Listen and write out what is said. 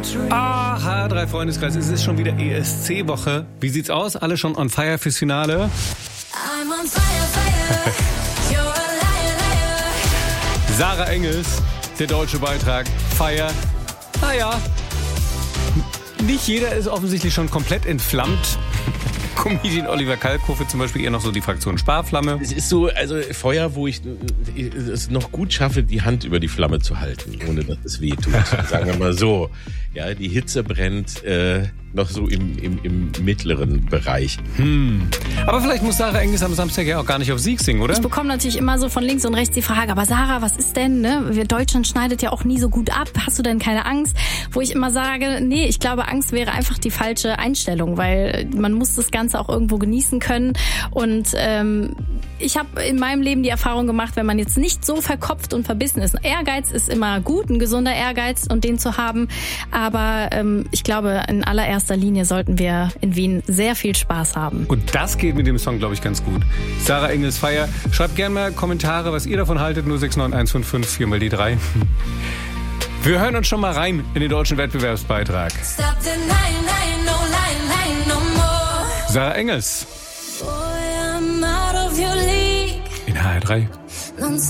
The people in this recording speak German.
Ah, HR3 Freundeskreis, es ist schon wieder ESC-Woche. Wie sieht's aus? Alle schon on fire fürs Finale? I'm on fire, fire. You're a liar, liar. Sarah Engels, der deutsche Beitrag. Fire. Naja, nicht jeder ist offensichtlich schon komplett entflammt. Comedian Oliver Kalkofe zum Beispiel, eher noch so die Fraktion Sparflamme. Es ist so, also Feuer, wo ich es noch gut schaffe, die Hand über die Flamme zu halten, ohne dass es weh tut. Sagen wir mal so. Ja, die Hitze brennt noch so im mittleren Bereich. Aber vielleicht muss Sarah Engels am Samstag ja auch gar nicht auf Sieg singen, oder? Ich bekomme natürlich immer so von links und rechts die Frage, aber Sarah, was ist denn, ne? Deutschland schneidet ja auch nie so gut ab. Hast du denn keine Angst? Wo ich immer sage, nee, ich glaube, Angst wäre einfach die falsche Einstellung, weil man muss das Ganze auch irgendwo genießen können. Und ich habe in meinem Leben die Erfahrung gemacht, wenn man jetzt nicht so verkopft und verbissen ist. Ehrgeiz ist immer gut, ein gesunder Ehrgeiz und den zu haben. Aber ich glaube, in allererster Linie sollten wir in Wien sehr viel Spaß haben. Und das geht mit dem Song, glaube ich, ganz gut. Sarah Engels Fire. Schreibt gerne mal Kommentare, was ihr davon haltet. 069155 4 mal die 3. Wir hören uns schon mal rein in den deutschen Wettbewerbsbeitrag. Sarah Engels. In HR3.